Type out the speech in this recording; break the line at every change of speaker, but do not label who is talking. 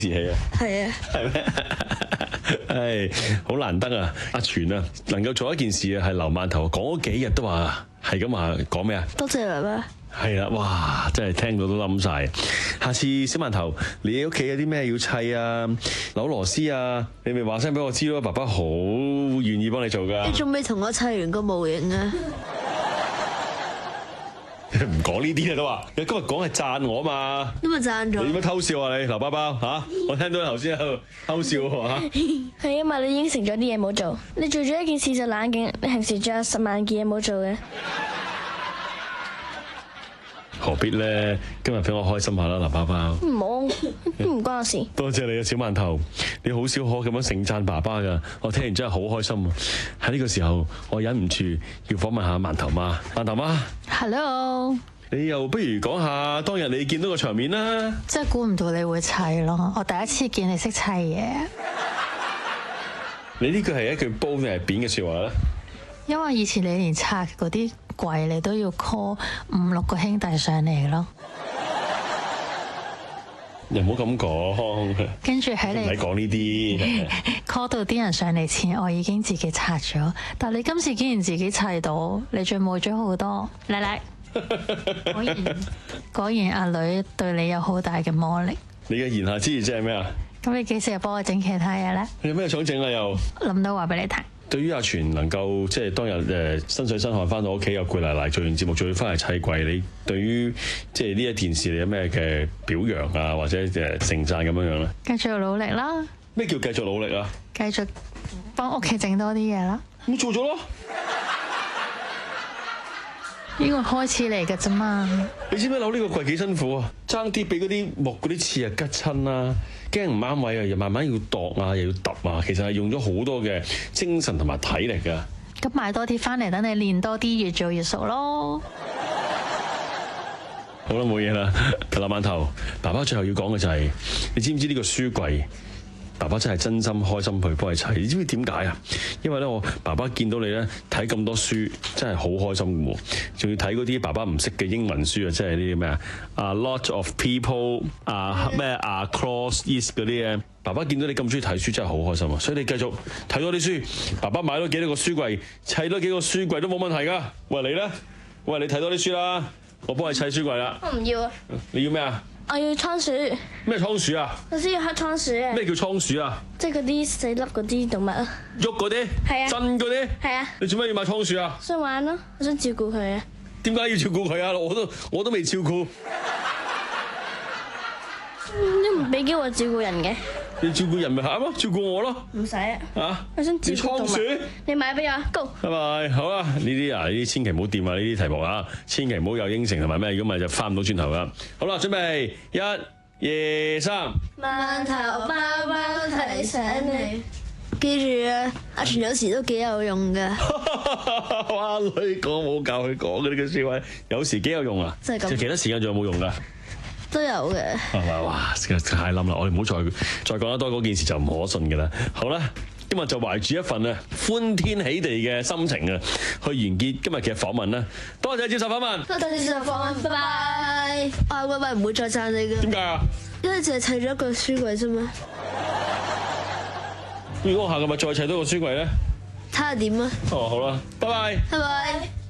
氣啊？
係啊。
係咩？係好難得啊！阿全啊，能夠做一件事啊，係留饅頭講咗幾日都話係咁話講咩啊？
多謝爸爸。
係啦，哇！真係聽到都冧晒。下次小饅頭，你屋企有啲咩要砌啊、扭螺絲啊，你咪話聲俾我知咯。爸爸好願意幫你做噶。
你仲未同我砌完個模型啊？
唔講呢啲啊都話，你今日講係讚我嘛？
都咪讚咗。
你點樣偷笑啊你？劉包包嚇，我聽到你頭先喺度偷笑喎嚇。
係因為你應承咗啲嘢冇做，你做咗一件事就冷靜，你平時仲有10萬件嘢冇做嘅。
何必咧？今日俾我開心下啦，劉包包。
唔好，唔關我事。
多謝你啊，小饅頭，你好少可咁樣盛讚爸爸噶，我聽完真係好開心啊！喺呢個時候，我忍唔住要訪問下饅頭媽。饅頭媽
Hello，
你又不如講下當日你見到個場面啦。
真係估唔到你會砌咯，我第一次見你識砌嘢。
你呢句係一句褒定係貶嘅説話咧？
因為以前你連拆嗰啲櫃你都要 call 5-6個兄弟上嚟咯，
又唔好咁講。
跟住喺你
唔使講呢啲
call 到啲人上嚟前，我已經自己拆咗。但你今次竟然自己砌到，你進步咗好多，叻叻！果然阿女對你有好大嘅魔力。
你嘅言下之意即係咩啊？
咁你幾時又幫我整其他嘢呢？
你有咩想整啊？又
諗到話俾你聽。
對於阿全能夠即係當日身水身汗翻到屋企又攰賴賴做完節目，仲要翻嚟砌櫃，你對於即係呢一件事你有咩嘅表揚啊，或者盛讚咁樣樣咧？
繼續努力啦！
咩叫繼續努力啊？
繼續幫屋企整多啲嘢啦！
咁做咗咯。
呢個開始嚟嘅啫嘛。
你知唔知扭呢個櫃幾辛苦啊？爭啲俾嗰啲木嗰啲刺啊吉親啦，驚唔啱位啊，又慢慢要度啊，又要揼啊，其實係用咗好多嘅精神同埋體力噶。
咁買多啲翻嚟，等你練多啲，越做越熟咯。
好啦，冇嘢啦。嗱，饅頭，爸爸最後要講嘅就係，你知唔知呢個書櫃？爸爸真係真心開心去幫你砌，你知唔知點解啊？因為咧，我爸爸見到你咧睇咁多書，真係好開心嘅喎，仲要睇嗰啲爸爸唔識嘅英文書啊，即係啲咩啊？A lot of people 咩 across east 嗰啲咧，爸爸見到你咁中意睇書，真係好開心啊！所以你繼續睇多啲書，爸爸買多幾多個書櫃，砌多幾個書櫃都冇問題㗎。喂，你咧？喂，你睇多啲書啦，我幫你砌書櫃啦。
我唔要啊！
你要咩啊？
我要倉鼠。
咩倉鼠啊？
我先要黑倉鼠啊！
咩叫倉鼠啊？
即係嗰啲細粒嗰啲動物啊！
喐嗰啲？
係啊！
震嗰啲？
係啊！
你做咩要買倉鼠啊？
想玩咯，我想照顧佢啊！
點解要照顧佢啊？我都未照顧。
你唔俾機會照顧人嘅？
你照顧人咪啱咯，照顧我咯。
唔使啊！
啊！
我想照顧動物。
倉鼠？
你買俾我，Go！
拜拜，好啦，呢啲千祈唔好掂啊！呢啲題目啊，千祈唔好有應承同埋咩，如果唔係就翻唔到轉頭啦。好啦，準備1、2、3。
饅頭包包提醒你，
記住啊，阿全有時都幾有用噶。
哇！女講冇教佢講嘅呢句説話，有時幾有用啊！
真係咁
就其他時間仲有冇用㗎？
都有嘅。
係咪？哇！太冧啦！我哋唔好再講得多，嗰件事就唔可信嘅啦。好啦，今日就懷住一份歡天喜地嘅心情去完結今日嘅訪問啦。多謝接受訪問。
多謝接受訪問，拜拜。喂，唔會再讚你嘅。
點解啊？
因為淨係砌咗一個書櫃啫嘛。
如果我下個咪再砌多個書櫃咧？
睇下點啊。
哦，好啦，拜拜。
拜拜。